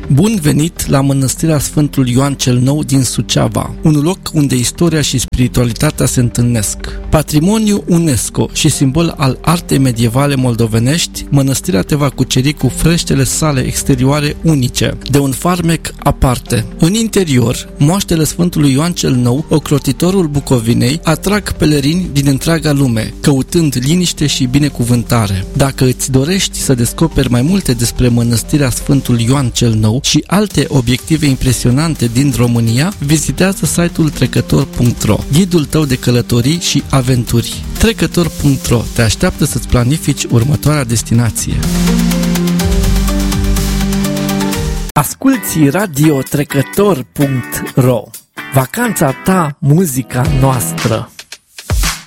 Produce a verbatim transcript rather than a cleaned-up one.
Bun venit la Mănăstirea Sfântul Ioan cel Nou din Suceava, un loc unde istoria și spiritualitatea se întâlnesc. Patrimoniu UNESCO și simbol al artei medievale moldovenești, mănăstirea te va cuceri cu freștele sale exterioare unice, de un farmec aparte. În interior, moaștele Sfântului Ioan cel Nou, ocrotitorul Bucovinei, atrag pelerini din întreaga lume, căutând liniște și binecuvântare. Dacă îți dorești să descoperi mai multe despre Mănăstirea Sfântul Ioan cel Nou și alte obiective impresionante din România, vizitează site-ul trecător punct ro, ghidul tău de călătorii și aventuri. trecător punct ro te așteaptă să-ți planifici următoarea destinație. Asculți radio trecător punct ro. Vacanța ta, muzica noastră.